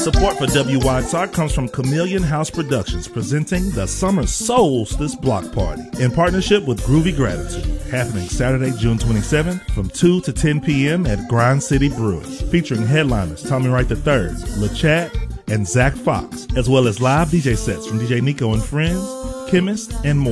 Support for WYTR comes from Chameleon House Productions, presenting the Summer Solstice Block Party in partnership with Groovy Gratitude, happening Saturday, June 27th from 2 to 10 p.m. at Grind City Brewing, featuring headliners Tommy Wright III, LeChat, and Zach Fox, as well as live DJ sets from DJ Nico and Friends, Chemist, and more.